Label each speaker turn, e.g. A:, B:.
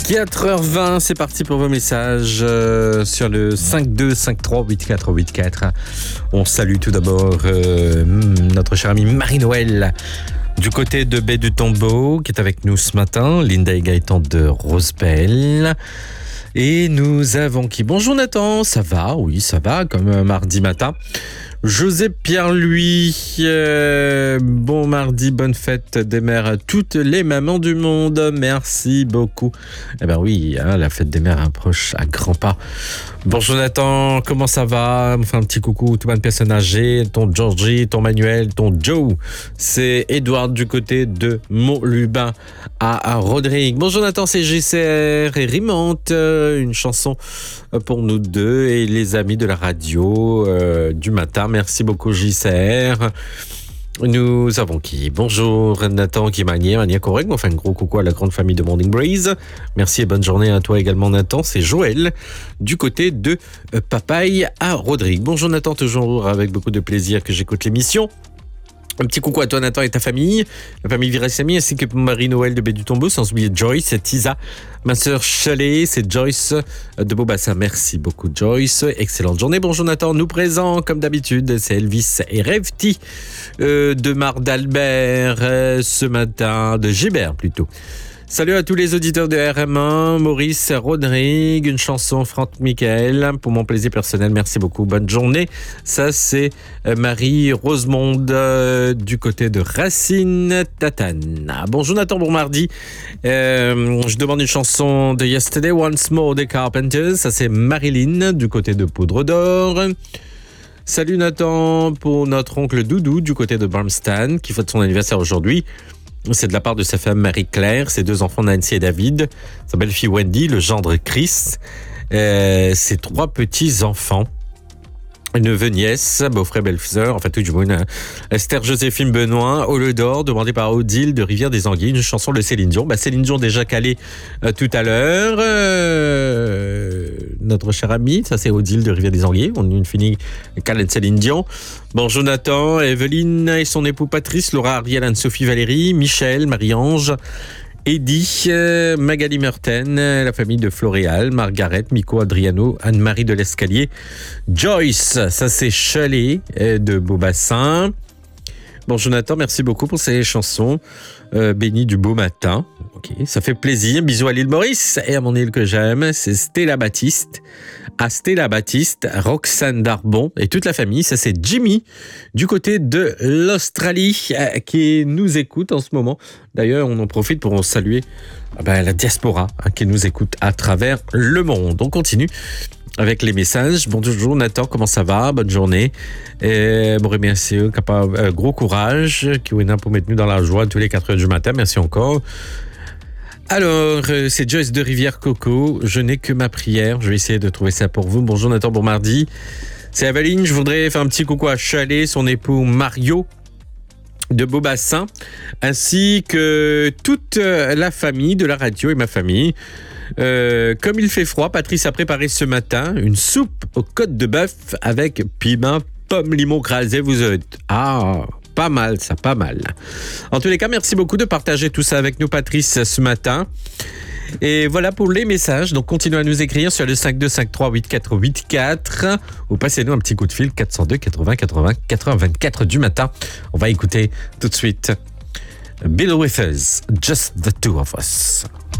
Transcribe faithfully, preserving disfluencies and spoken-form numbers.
A: quatre heures vingt, c'est parti pour vos messages euh, sur le cinq deux cinq trois huit quatre huit quatre. On salue tout d'abord euh, notre cher ami Marie-Noël du côté de Baie du Tombeau qui est avec nous ce matin, Linda et Gaëtan de Rosebelle. Et nous avons qui? Bonjour Nathan, ça va? Oui, ça va, comme un mardi matin. José Pierre-Louis, euh, bon mardi, bonne fête des mères à toutes les mamans du monde, merci beaucoup. Eh ben oui, hein, la fête des mères approche à grands pas. Bonjour Nathan, comment ça va? Enfin un petit coucou, tout le monde personne âgée, ton Georgie, ton Manuel, ton Joe. C'est Edouard du côté de Montlubin à, à Rodrigue. Bonjour Nathan, c'est G C R et Rimante, euh, une chanson pour nous deux et les amis de la radio euh, du matin. Merci beaucoup J C R. Nous avons qui? Bonjour Nathan qui manière, Ania Correct. On fait un gros coucou à la grande famille de Morning Breeze. Merci et bonne journée à toi également Nathan. C'est Joël du côté de euh, Papaye à Rodrigue. Bonjour Nathan, toujours avec beaucoup de plaisir que j'écoute l'émission. Un petit coucou à toi Nathan et ta famille, la famille Virasami ainsi que Marie-Noël de Baie du Tombeau, sans oublier Joyce, c'est Tisa, ma sœur Chalet, c'est Joyce de Beaubassin. Merci beaucoup Joyce, excellente journée. Bonjour Nathan, nous présents comme d'habitude, c'est Elvis et Revti euh, de Mar d'Albert euh, ce matin, de Gébert plutôt. Salut à tous les auditeurs de R M un, Maurice, Rodrigue, une chanson Franck Michael, pour mon plaisir personnel, merci beaucoup, bonne journée. Ça c'est Marie Rosemonde euh, du côté de Racine Tatane. Bonjour Nathan, bon mardi. Euh, je demande une chanson de Yesterday Once More des Carpenters, ça c'est Marilyn du côté de Poudre d'Or. Salut Nathan pour notre oncle Doudou du côté de Barmstan qui fête son anniversaire aujourd'hui. C'est de la part de sa femme Marie-Claire, ses deux enfants Nancy et David, sa belle-fille Wendy, le gendre Chris, euh, ses trois petits-enfants, neveu, nièce, beau-frère, belle-sœur, enfin tout du monde, Esther Joséphine Benoît, Au le d'Or, demandé par Odile de Rivière des Anguilles, une chanson de Céline Dion. Bah, Céline Dion déjà calée euh, tout à l'heure, euh, notre cher ami, ça c'est Odile de Rivière des Anguilles, on a une finie calée de Céline Dion. Bonjour Nathan, Evelyne et son époux Patrice, Laura, Ariel, Anne-Sophie, Valérie, Michel, Marie-Ange, Eddie, euh, Magali Merten, la famille de Floréal, Margaret, Miko, Adriano, Anne-Marie de l'Escalier, Joyce, ça c'est Chalet euh, de Beaubassin. Bonjour Nathan, merci beaucoup pour ces chansons. Euh, béni du beau matin. Ok, ça fait plaisir. Bisous à l'île Maurice et à mon île que j'aime, c'est Stella Baptiste. À Stella Baptiste, Roxane Darbon et toute la famille. Ça c'est Jimmy du côté de l'Australie euh, qui nous écoute en ce moment. D'ailleurs, on en profite pour saluer euh, ben, la diaspora hein, qui nous écoute à travers le monde. On continue avec les messages. Bonjour Nathan, comment ça va? Bonne journée. Et bon, merci, capable, euh, gros courage, qui est pour mettre nous dans la joie tous les quatre heures du matin. Merci encore. Alors, euh, c'est Joyce de Rivière Coco. Je n'ai que ma prière. Je vais essayer de trouver ça pour vous. Bonjour Nathan, bon mardi. C'est Aveline. Je voudrais faire un petit coucou à Chalet, son époux Mario de Beaubassin, ainsi que toute la famille de la radio et ma famille. Euh, comme il fait froid, Patrice a préparé ce matin une soupe aux côtes de bœuf avec piment, pomme, limon crasé. Vous êtes... Ah, pas mal ça, pas mal. En tous les cas, merci beaucoup de partager tout ça avec nous, Patrice, ce matin. Et voilà pour les messages. Donc, continuez à nous écrire sur le cinq deux cinq trois huit quatre huit quatre ou passez-nous un petit coup de fil quatre zéro deux quatre-vingts quatre-vingts quatre-vingts vingt-quatre du matin. On va écouter tout de suite Bill Withers, Just the Two of Us.